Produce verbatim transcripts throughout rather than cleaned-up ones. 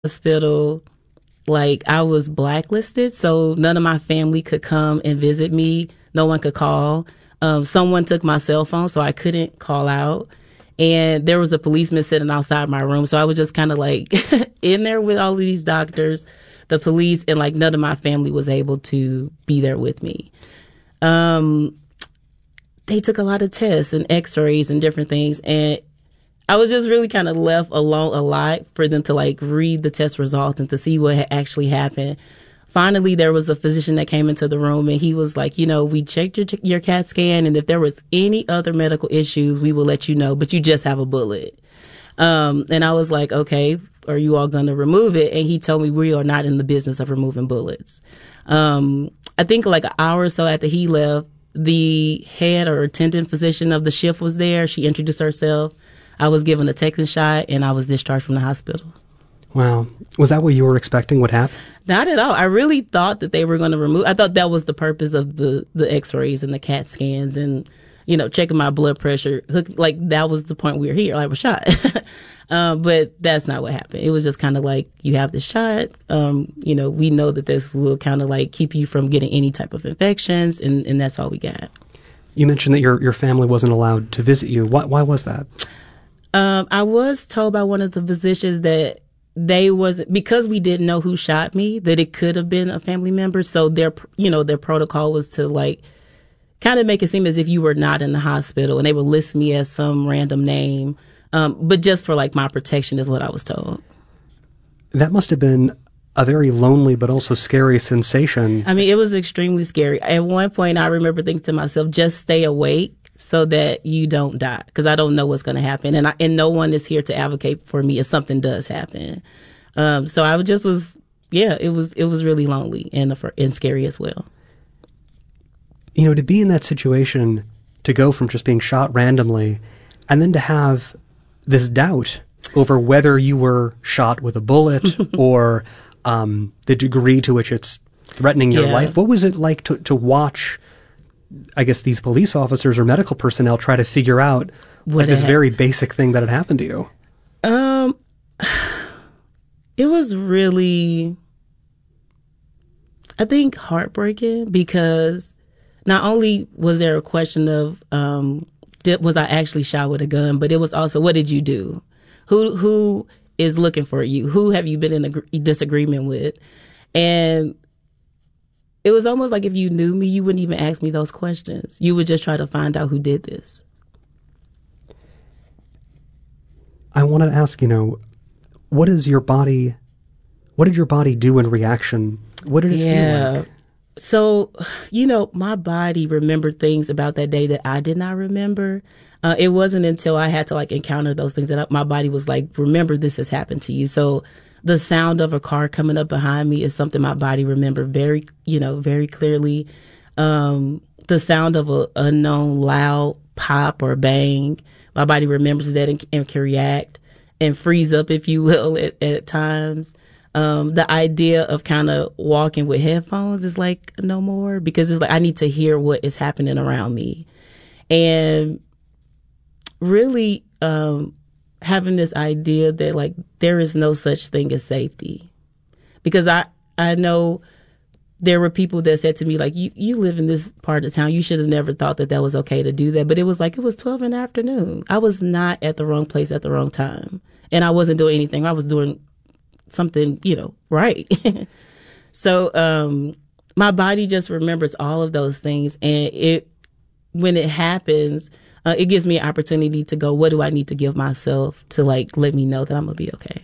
Hospital, like I was blacklisted, so none of my family could come and visit me. No one could call. Um, someone took my cell phone, so I couldn't call out. And there was a policeman sitting outside my room, so I was just kind of like in there with all of these doctors, the police, and like none of my family was able to be there with me. Um, they took a lot of tests and X-rays and different things, and I was just really kind of left alone a lot for them to like read the test results and to see what had actually happened. Finally, there was a physician that came into the room and he was like, you know, we checked your, your CAT scan, and if there was any other medical issues, we will let you know, but you just have a bullet. Um, and I was like, okay, are you all going to remove it? And he told me we are not in the business of removing bullets. Um, I think like an hour or so after he left, the head or attendant physician of the shift was there. She introduced herself. I was given a tetanus shot and I was discharged from the hospital. Wow. Was that what you were expecting would happen? Not at all. I really thought that they were going to remove. I thought that was the purpose of the, the X-rays and the CAT scans and, you know, checking my blood pressure. Like that was the point we were here. I was shot. um, but that's not what happened. It was just kind of like, you have the shot. Um, you know, we know that this will kind of like keep you from getting any type of infections. And, and that's all we got. You mentioned that your, your family wasn't allowed to visit you. Why, why was that? Um, I was told by one of the physicians that they wasn't, because we didn't know who shot me, that it could have been a family member. So their, you know, their protocol was to like kind of make it seem as if you were not in the hospital, and they would list me as some random name. Um, but just for like my protection is what I was told. That must have been a very lonely but also scary sensation. I mean, it was extremely scary. At one point, I remember thinking to myself, just stay awake so that you don't die, because I don't know what's going to happen. And I, and no one is here to advocate for me if something does happen. Um, so I just was, yeah, it was it was really lonely and, and scary as well. You know, to be in that situation, to go from just being shot randomly and then to have this doubt over whether you were shot with a bullet or um, the degree to which it's threatening your yeah. life. What was it like to, to watch, I guess, these police officers or medical personnel try to figure out like this very basic thing that had happened to you? Um, it was really, I think, heartbreaking, because not only was there a question of, um, did, was I actually shot with a gun, but it was also, what did you do? Who, who is looking for you? Who have you been in a disagreement with? And it was almost like if you knew me, you wouldn't even ask me those questions. You would just try to find out who did this. I want to ask, you know, what is your body, what did your body do in reaction? What did it yeah. feel like? So, you know, my body remembered things about that day that I did not remember. Uh, it wasn't until I had to like encounter those things that I, my body was like, remember, this has happened to you. So the sound of a car coming up behind me is something my body remembered very, you know, very clearly. Um, the sound of a unknown loud pop or bang, my body remembers that and, and can react and freeze up, if you will, at, at times. Um, the idea of kind of walking with headphones is like no more, because it's like I need to hear what is happening around me. And really um, having this idea that like there is no such thing as safety. Because I, I know there were people that said to me, like, you, you live in this part of town. You should have never thought that that was okay to do that. But it was like, it was twelve in the afternoon. I was not at the wrong place at the wrong time. And I wasn't doing anything. I was doing something, you know, right. So um, my body just remembers all of those things. And it, when it happens, uh, it gives me an opportunity to go, what do I need to give myself to like let me know that I'm going to be okay?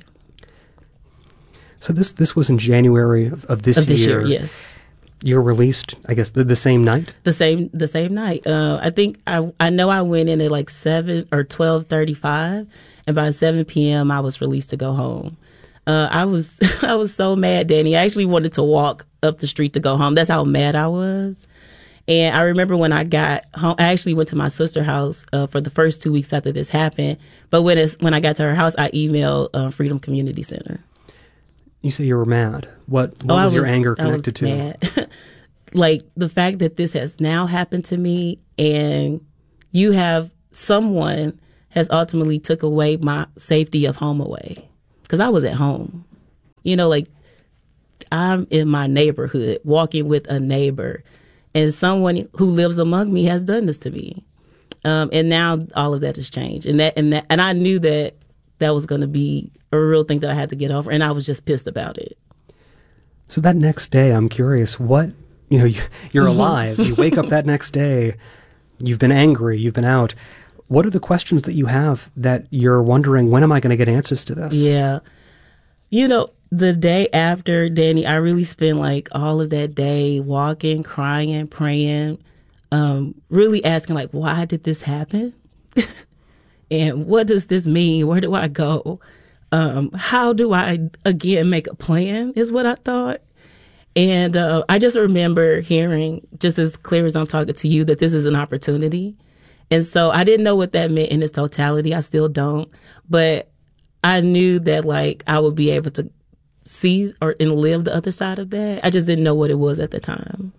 So this this was in January of, of this of this year. year, yes. You were released, I guess, the, the same night? The same the same night. Uh, I think I I know I went in at like seven or twelve thirty five, and by seven p.m. I was released to go home. Uh, I was I was so mad, Danny. I actually wanted to walk up the street to go home. That's how mad I was. And I remember when I got home, I actually went to my sister's house uh, for the first two weeks after this happened. But when it's, when I got to her house, I emailed uh, Freedom Community Center. You say you were mad. What, what oh, was, was your anger connected to? Mad. Like the fact that this has now happened to me, and you have someone has ultimately took away my safety of home away, because I was at home. You know, like I'm in my neighborhood walking with a neighbor, and someone who lives among me has done this to me. Um, and now all of that has changed. And that, and that, and I knew that that was going to be a real thing that I had to get over. And I was just pissed about it. So that next day, I'm curious, what, you know, you, you're alive. You wake up that next day, you've been angry, you've been out. What are the questions that you have that you're wondering, when am I going to get answers to this? Yeah. You know, the day after, Danny, I really spent like all of that day walking, crying, praying, um, really asking like, why did this happen? And what does this mean? Where do I go? Um, how do I, again, make a plan is what I thought. And uh, I just remember hearing, just as clear as I'm talking to you, that this is an opportunity. And so I didn't know what that meant in its totality. I still don't. But I knew that, like, I would be able to see or and live the other side of that. I just didn't know what it was at the time.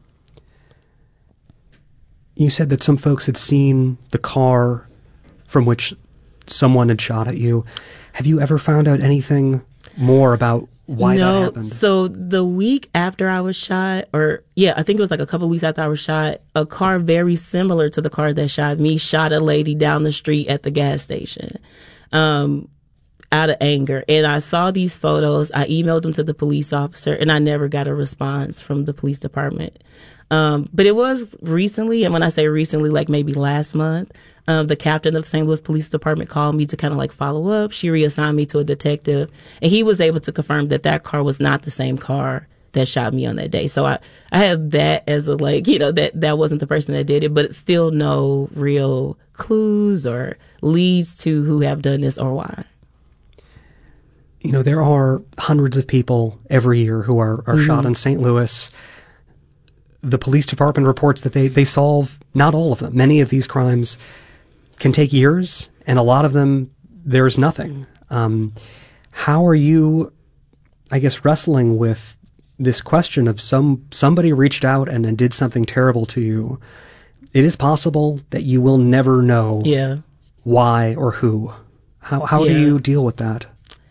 You said that some folks had seen the car from which someone had shot at you. Have you ever found out anything more about why no, that happened? So the week after I was shot, or yeah, I think it was like a couple of weeks after I was shot, a car very similar to the car that shot me shot a lady down the street at the gas station um, out of anger. And I saw these photos. I emailed them to the police officer, and I never got a response from the police department. Um, but it was recently, and when I say recently, like maybe last month, um, the captain of Saint Louis Police Department called me to kind of like follow up. She reassigned me to a detective, and he was able to confirm that that car was not the same car that shot me on that day. So I, I have that as a like, you know, that that wasn't the person that did it, but it's still no real clues or leads to who have done this or why. You know, there are hundreds of people every year who are, are mm-hmm. shot in Saint Louis. The police department reports that they, they solve not all of them. Many of these crimes can take years, and a lot of them, there's nothing. Um, how are you, I guess, wrestling with this question of some somebody reached out and, and did something terrible to you? It is possible that you will never know yeah. why or who. How how yeah. do you deal with that?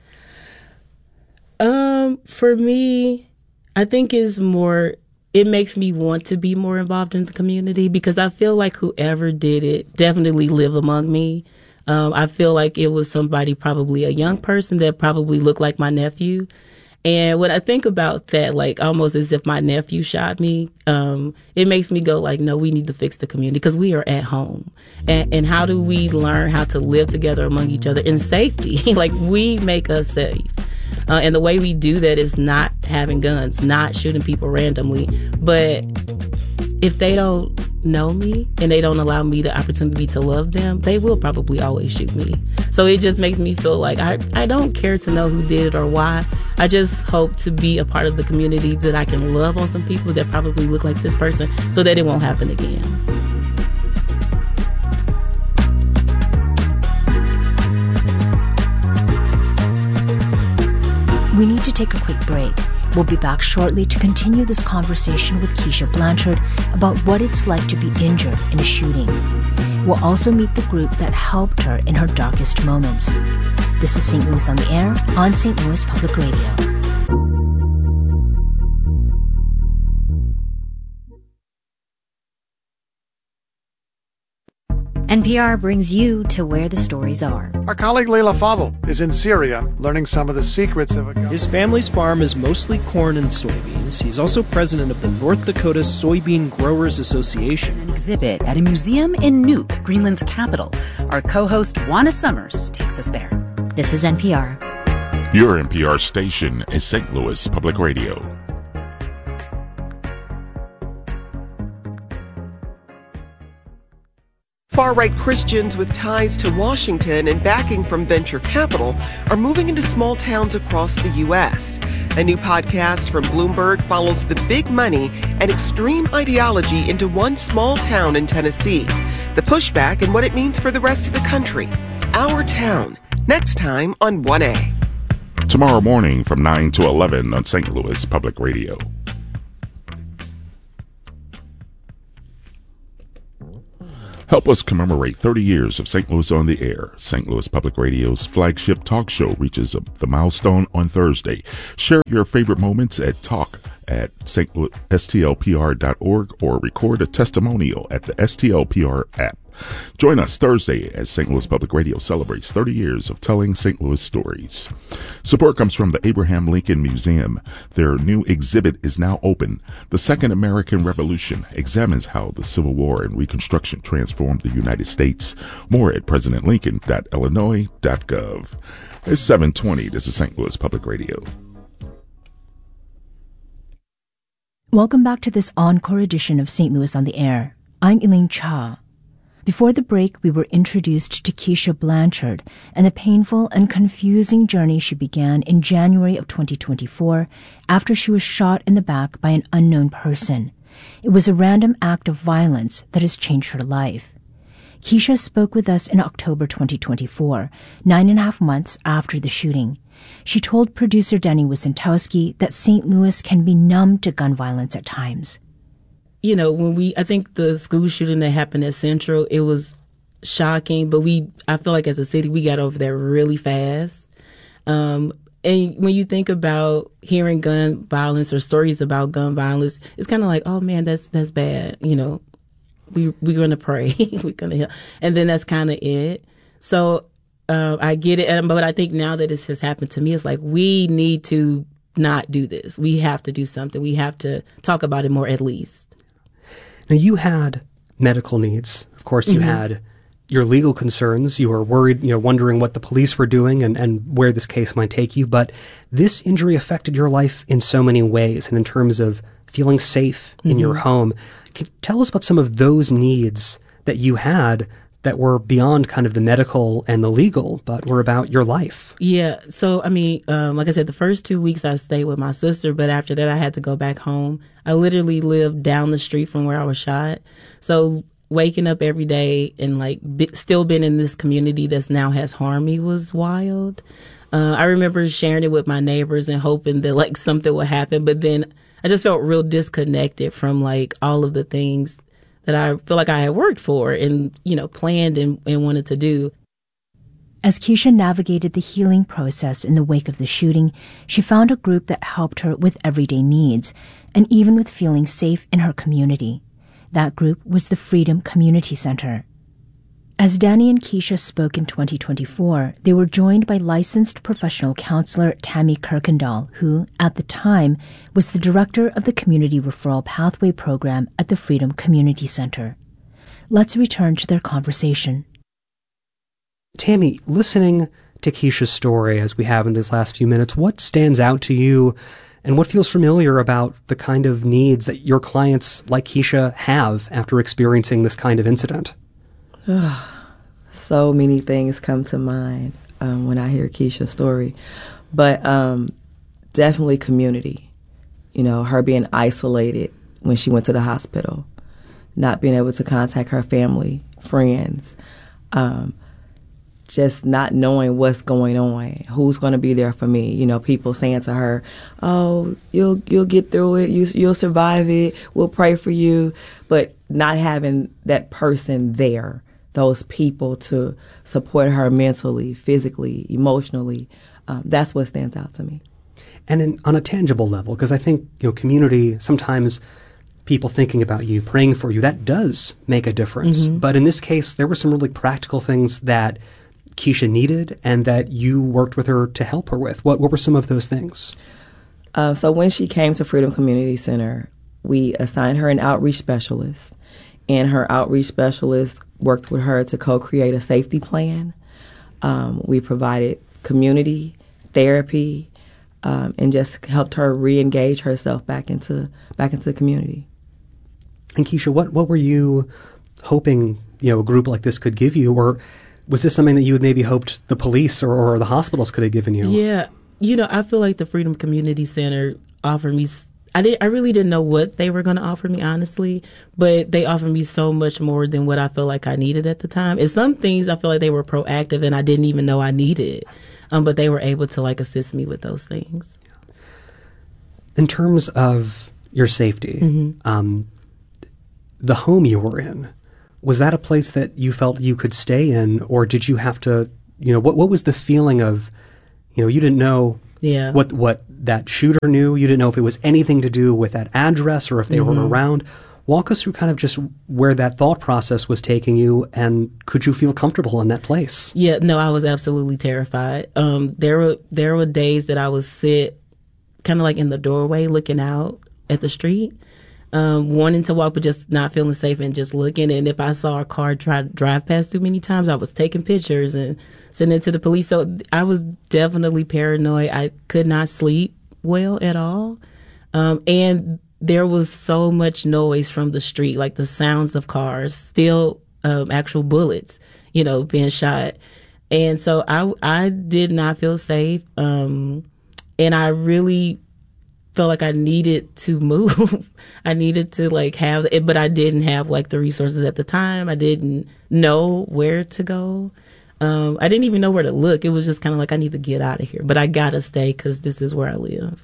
Um, for me, I think is more... It makes me want to be more involved in the community because I feel like whoever did it definitely lived among me. Um, I feel like it was somebody, probably a young person that probably looked like my nephew. And when I think about that, like almost as if my nephew shot me, um, it makes me go like, no, we need to fix the community because we are at home. And, and how do we learn how to live together among each other in safety? Like we make us safe. Uh, and the way we do that is not having guns, not shooting people randomly. But if they don't know me and they don't allow me the opportunity to love them, they will probably always shoot me. So it just makes me feel like I, I don't care to know who did it or why. I just hope to be a part of the community that I can love on some people that probably look like this person so that it won't happen again. We need to take a quick break. We'll be back shortly to continue this conversation with Keisha Blanchard about what it's like to be injured in a shooting. We'll also meet the group that helped her in her darkest moments. This is Saint Louis on the Air on Saint Louis Public Radio. N P R brings you to where the stories are. Our colleague Leila Fadel is in Syria learning some of the secrets of a... His family's farm is mostly corn and soybeans. He's also president of the North Dakota Soybean Growers Association. An exhibit at a museum in Nuuk, Greenland's capital. Our co-host Juana Summers takes us there. This is N P R. Your N P R station is Saint Louis Public Radio. Far-right Christians with ties to Washington and backing from venture capital are moving into small towns across the U S. A new podcast from Bloomberg follows the big money and extreme ideology into one small town in Tennessee. The pushback and what it means for the rest of the country. Our Town. Next time on one A. Tomorrow morning from nine to eleven on Saint Louis Public Radio. Help us commemorate thirty years of Saint Louis on the Air. Saint Louis Public Radio's flagship talk show reaches the milestone on Thursday. Share your favorite moments at talk at S T L P R dot org or record a testimonial at the S T L P R app. Join us Thursday as Saint Louis Public Radio celebrates thirty years of telling Saint Louis stories. Support comes from the Abraham Lincoln Museum. Their new exhibit is now open. The Second American Revolution examines how the Civil War and Reconstruction transformed the United States. More at president lincoln dot illinois dot gov. It's seven twenty. This is Saint Louis Public Radio. Welcome back to this encore edition of Saint Louis on the Air. I'm Elaine Cha. Before the break, we were introduced to Keisha Blanchard and the painful and confusing journey she began in January of twenty twenty-four after she was shot in the back by an unknown person. It was a random act of violence that has changed her life. Keisha spoke with us in October twenty twenty-four, nine and a half months after the shooting. She told producer Danny Wysentowski that Saint Louis can be numb to gun violence at times. You know, when we, I think the school shooting that happened at Central, it was shocking, but we, I feel like as a city, we got over there really fast. Um, and when you think about hearing gun violence or stories about gun violence, it's kind of like, oh man, that's, that's bad. You know, we, we're going to pray. We're going to help. And then that's kind of it. So, uh, I get it. But I think now that this has happened to me, it's like, we need to not do this. We have to do something. We have to talk about it more at least. Now, you had medical needs. Of course, you mm-hmm. had your legal concerns. You were worried, you know, wondering what the police were doing and, and where this case might take you. But this injury affected your life in so many ways and in terms of feeling safe mm-hmm. in your home. Can you tell us about some of those needs that you had that were beyond kind of the medical and the legal, but were about your life? Yeah. So, I mean, um, like I said, the first two weeks I stayed with my sister, but after that I had to go back home. I literally lived down the street from where I was shot. So waking up every day and like be, still being in this community that's now has harmed me was wild. Uh, I remember sharing it with my neighbors and hoping that like something would happen. But then I just felt real disconnected from like all of the things that I feel like I had worked for and, you know, planned and, and wanted to do. As Keisha navigated the healing process in the wake of the shooting, she found a group that helped her with everyday needs and even with feeling safe in her community. That group was the Freedom Community Center. As Danny and Keisha spoke in twenty twenty-four, they were joined by licensed professional counselor Tammy Kirkendall, who, at the time, was the director of the Community Referral Pathway Program at the Freedom Community Center. Let's return to their conversation. Tammy, listening to Keisha's story as we have in these last few minutes, what stands out to you and what feels familiar about the kind of needs that your clients like Keisha have after experiencing this kind of incident? So many things come to mind um, when I hear Keisha's story, but um, definitely community. You know, her being isolated when she went to the hospital, not being able to contact her family, friends, um, just not knowing what's going on, who's going to be there for me. You know, people saying to her, "Oh, you'll you'll get through it. You you'll survive it. We'll pray for you," but not having that person there. Those people to support her mentally, physically, emotionally. Um, that's what stands out to me. And in, on a tangible level, because I think, you know, community, sometimes people thinking about you, praying for you, that does make a difference. Mm-hmm. But in this case, there were some really practical things that Keisha needed and that you worked with her to help her with. What, what were some of those things? Uh, so when she came to Freedom Community Center, we assigned her an outreach specialist. And her outreach specialist worked with her to co-create a safety plan. Um, we provided community, therapy, um, and just helped her re-engage herself back into back into the community. And Keisha, what, what were you hoping, you know, a group like this could give you? Or was this something that you had maybe hoped the police or, or the hospitals could have given you? Yeah. You know, I feel like the Freedom Community Center offered me I did. I really didn't know what they were going to offer me, honestly, but they offered me so much more than what I feel like I needed at the time. And some things I feel like they were proactive and I didn't even know I needed, um, but they were able to like assist me with those things. In terms of your safety, mm-hmm. um, the home you were in, was that a place that you felt you could stay in, or did you have to, you know, what what was the feeling of, you know, you didn't know yeah. what what that shooter knew, you didn't know if it was anything to do with that address or if they mm-hmm. were around. Walk us through kind of just where that thought process was taking you, and could you feel comfortable in that place? Yeah, no, I was absolutely terrified. Um, there were there were days that I would sit kind of like in the doorway looking out at the street, um, wanting to walk but just not feeling safe and just looking. And if I saw a car try to drive past too many times, I was taking pictures and sending it to the police. So I was definitely paranoid. I could not sleep well at all. Um, and there was so much noise from the street, like the sounds of cars, still um, actual bullets, you know, being shot. And so I, I did not feel safe. Um, and I really felt like I needed to move. I needed to like have it, but I didn't have like the resources at the time. I didn't know where to go. Um, I didn't even know where to look. It was just kind of like, I need to get out of here, but I got to stay because this is where I live.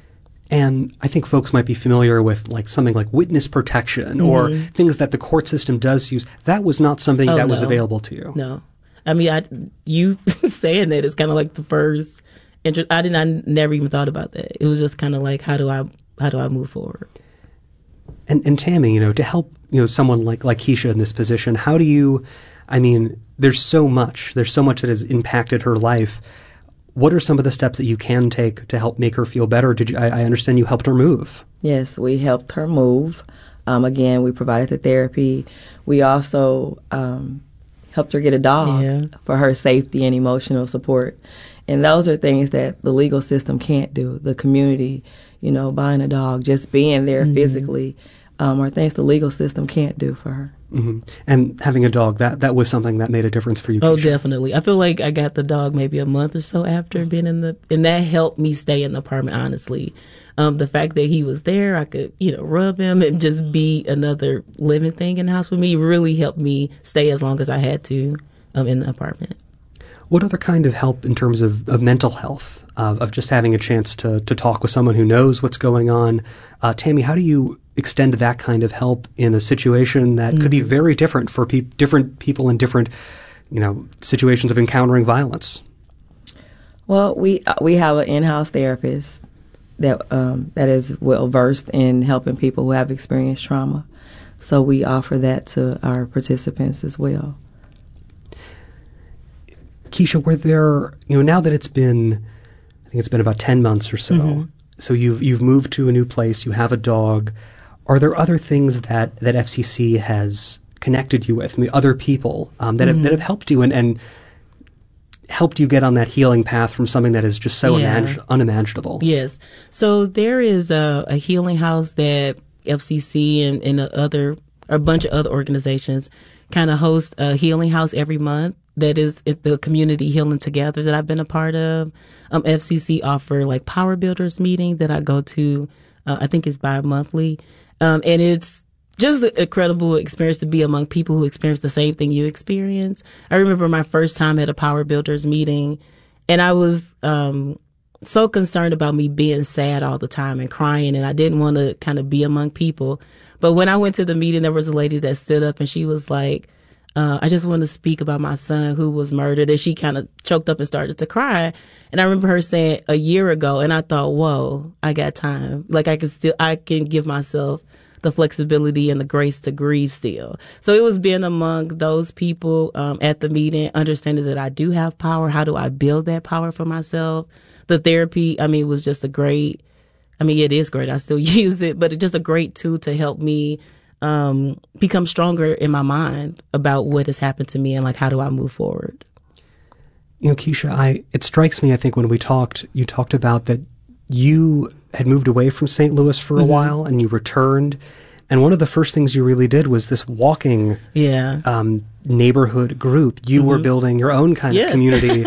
And I think folks might be familiar with like something like witness protection mm-hmm. or things that the court system does use. That was not something oh, that no. was available to you. No. I mean, I, you saying that is kind of like the first interest. I did not, never even thought about that. It was just kind of like, how do I, how do I move forward? And, and Tammy, you know, to help, you know, someone like, like Keisha in this position, how do you, I mean, there's so much, there's so much that has impacted her life. What are some of the steps that you can take to help make her feel better? Did you, I, I understand you helped her move. Yes, we helped her move. Um, again, we provided the therapy. We also um, helped her get a dog yeah. for her safety and emotional support. And those are things that the legal system can't do. The community, you know, buying a dog, just being there mm-hmm. physically, um, are things the legal system can't do for her. Mm-hmm. And having a dog, that, that was something that made a difference for you, Oh, Keisha. definitely. I feel like I got the dog maybe a month or so after being in the, and that helped me stay in the apartment, honestly. Um, the fact that he was there, I could, you know, rub him and just be another living thing in the house with me really helped me stay as long as I had to um, in the apartment. What other kind of help in terms of, of mental health, uh, of just having a chance to, to talk with someone who knows what's going on? Uh, Tammy, how do you extend that kind of help in a situation that mm-hmm. could be very different for pe- different people in different, you know, situations of encountering violence? Well, we uh, we have an in-house therapist that um, that is well versed in helping people who have experienced trauma. So we offer that to our participants as well. Keisha, were there, you know, now that it's been, I think it's been about ten months or so, mm-hmm. so you've you've moved to a new place, you have a dog. Are there other things that, that F C C has connected you with, I mean, other people um, that, mm-hmm. have, that have helped you and, and helped you get on that healing path from something that is just so yeah. imag- unimaginable? Yes. So there is a, a healing house that F C C and, and a other, a bunch of other organizations kind of host a healing house every month. That is the Community Healing Together that I've been a part of. Um, F C C offer like Power Builders meeting that I go to. Uh, I think it's bi-monthly. Um, and it's just an incredible experience to be among people who experience the same thing you experience. I remember my first time at a Power Builders meeting, and I was um, so concerned about me being sad all the time and crying, and I didn't want to kind of be among people. But when I went to the meeting, there was a lady that stood up, and she was like, Uh, I just want to speak about my son who was murdered. And she kind of choked up and started to cry. And I remember her saying a year ago, and I thought, whoa, I got time. Like I can still, I can give myself the flexibility and the grace to grieve still. So it was being among those people um, at the meeting, understanding that I do have power. How do I build that power for myself? The therapy, I mean, was just a great, I mean, it is great. I still use it, but it's just a great tool to help me Um, become stronger in my mind about what has happened to me and like how do I move forward. You know, Keisha, I it strikes me, I think when we talked, you talked about that you had moved away from Saint Louis for a mm-hmm. while and you returned. And one of the first things you really did was this walking yeah. um, neighborhood group. You mm-hmm. were building your own kind yes. of community.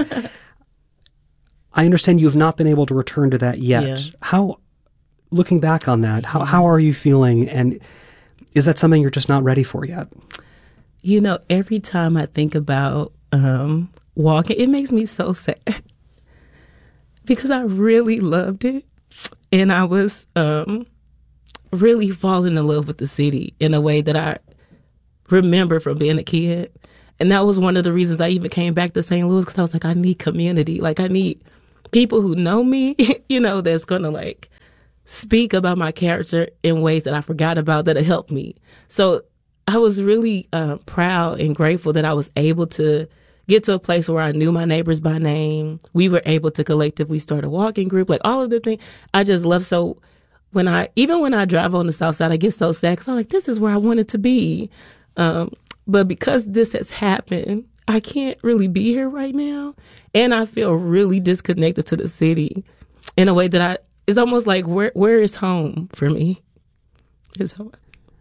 I understand you have not been able to return to that yet. Yeah. How, looking back on that, how how are you feeling? And is that something you're just not ready for yet? You know, every time I think about um, walking, it makes me so sad because I really loved it. And I was um, really falling in love with the city in a way that I remember from being a kid. And that was one of the reasons I even came back to Saint Louis, because I was like, I need community. Like, I need people who know me, you know, that's going to, like, speak about my character in ways that I forgot about that'll help me. So I was really uh, proud and grateful that I was able to get to a place where I knew my neighbors by name. We were able to collectively start a walking group, like all of the things I just love. So when I, even when I drive on the South Side, I get so sad because I'm like, this is where I wanted to be. Um, but because this has happened, I can't really be here right now. And I feel really disconnected to the city in a way that I, it's almost like, where where is home for me? Is home.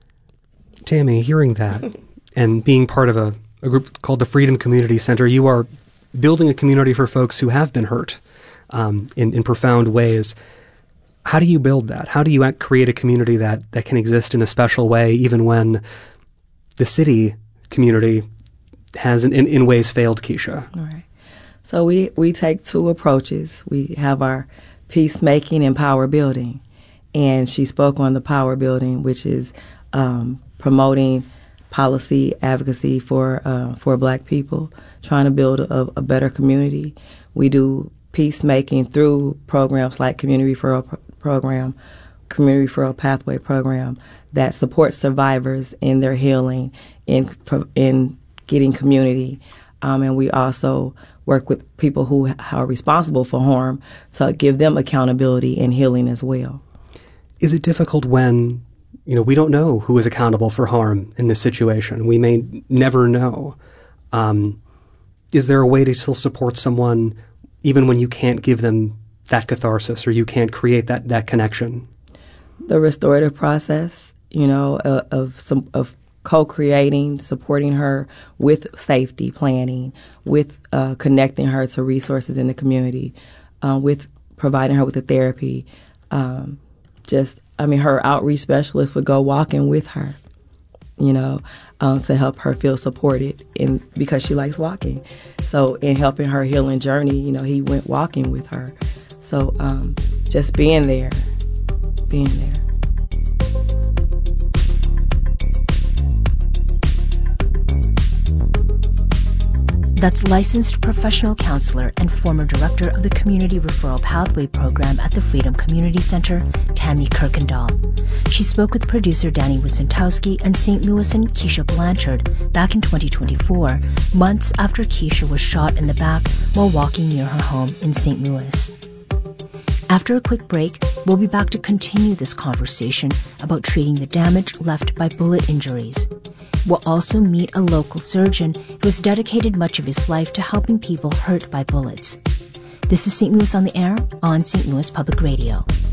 Tammy, hearing that and being part of a, a group called the Freedom Community Center, you are building a community for folks who have been hurt um, in, in profound ways. How do you build that? How do you create a community that, that can exist in a special way, even when the city community has in, in, in ways failed Keisha? All right. So we, we take two approaches. We have our peacemaking and power building. And she spoke on the power building, which is um, promoting policy advocacy for uh, for Black people, trying to build a, a better community. We do peacemaking through programs like Community Referral Pro- Program, Community Referral Pathway Program, that supports survivors in their healing, in in getting community. Um, and we also work with people who are responsible for harm to give them accountability and healing as well. Is it difficult when, you know, we don't know who is accountable for harm in this situation? We may never know. Um, is there a way to still support someone even when you can't give them that catharsis or you can't create that, that connection? The restorative process, you know, uh, of some of co-creating, supporting her with safety planning, with uh, connecting her to resources in the community, uh, with providing her with the therapy. Um, just, I mean, her outreach specialist would go walking with her, you know, um, to help her feel supported in because she likes walking. So in helping her healing journey, you know, he went walking with her. So um, just being there, being there. That's licensed professional counselor and former director of the Community Referral Pathway Program at the Freedom Community Center, Tammy Kirkendall. She spoke with producer Danny Wysentowski and Saint Louisan Keisha Blanchard back in twenty twenty-four, months after Keisha was shot in the back while walking near her home in Saint Louis. After a quick break, we'll be back to continue this conversation about treating the damage left by bullet injuries. We'll also meet a local surgeon who has dedicated much of his life to helping people hurt by bullets. This is Saint Louis on the Air on Saint Louis Public Radio.